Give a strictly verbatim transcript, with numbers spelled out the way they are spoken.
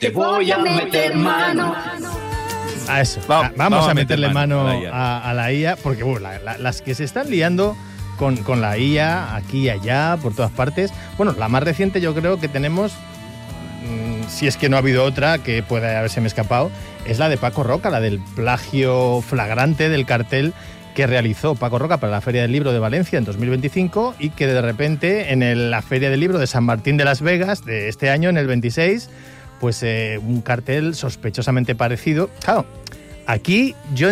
te voy a meter mano. A eso, Va- a- vamos, vamos a a meter meterle mano mano a la I A. a, a la I A, porque bueno, la- la- las que se están liando con, con la I A aquí y allá, por todas partes. Bueno, la más reciente yo creo que tenemos, mmm, si es que no ha habido otra que pueda haberse me escapado, es la de Paco Roca, la del plagio flagrante del cartel que realizó Paco Roca para la Feria del Libro de Valencia en dos mil veinticinco y que de repente en el- la Feria del Libro de San Martín de Las Vegas de este año, en el veintiséis, pues eh, un cartel sospechosamente parecido. Claro, aquí yo